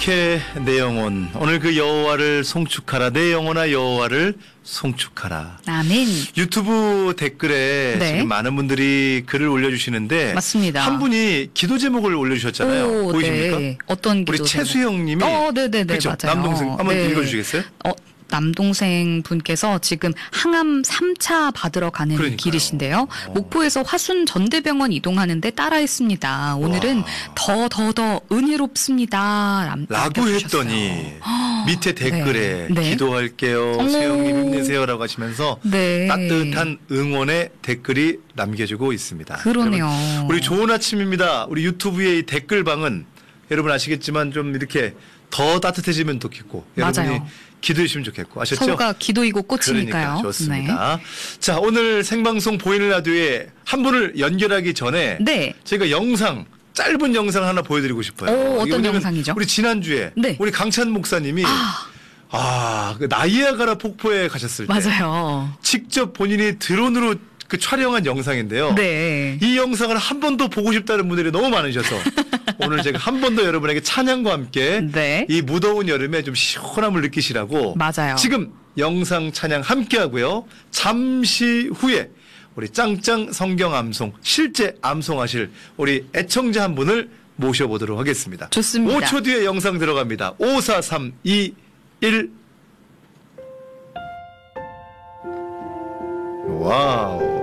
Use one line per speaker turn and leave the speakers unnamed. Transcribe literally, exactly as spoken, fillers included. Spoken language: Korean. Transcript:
송축해 내 영혼. 오늘 그 여호와를 송축하라. 내 영혼아 여호와를 송축하라.
아멘.
유튜브 댓글에
네.
지금 많은 분들이 글을 올려주시는데
맞습니다.
한 분이 기도 제목을 올려주셨잖아요.
오,
보이십니까?
네. 어떤 기도
우리 최수영 님이
어, 네네네.
그렇죠?
맞아요.
남동생 한번
네.
읽어주시겠어요?
어, 남동생 분께서 지금 항암 삼 차 받으러 가는
그러니까요.
길이신데요.
어.
목포에서 화순 전대병원 이동하는데 따라했습니다. 오늘은
와.
더 더 더 은혜롭습니다. 람,
라고
남겨주셨어요.
했더니 밑에 댓글에
네. 네.
기도할게요.
어머.
수영님 힘내세요라고 하시면서
네.
따뜻한 응원의 댓글이 남겨지고 있습니다.
그러네요.
여러분, 우리 좋은 아침입니다. 우리 유튜브의 이 댓글방은 여러분 아시겠지만 좀 이렇게 더 따뜻해지면 좋겠고 여러분이
맞아요.
기도해 주시면 좋겠고 아셨죠?
서로가 기도이고 꽃이니까요.
그러니까 좋습니다. 네. 자, 오늘 생방송 보이는 라디오에 한 분을 연결하기 전에
네.
제가 영상 짧은 영상 하나 보여드리고 싶어요.
오, 어떤
이게 뭐냐면
영상이죠?
우리 지난주에
네.
우리 강찬 목사님이
아,
아, 그 나이아가라 폭포에 가셨을 때
맞아요.
직접 본인이 드론으로 그 촬영한 영상인데요.
네.
이 영상을 한 번 더 보고 싶다는 분들이 너무 많으셔서 오늘 제가 한 번 더 여러분에게 찬양과 함께
네.
이 무더운 여름에 좀 시원함을 느끼시라고
맞아요.
지금 영상 찬양 함께 하고요. 잠시 후에 우리 짱짱 성경 암송 실제 암송하실 우리 애청자 한 분을 모셔보도록 하겠습니다.
좋습니다.
오 초 뒤에 영상 들어갑니다. 오, 사, 삼, 이, 일. 와우.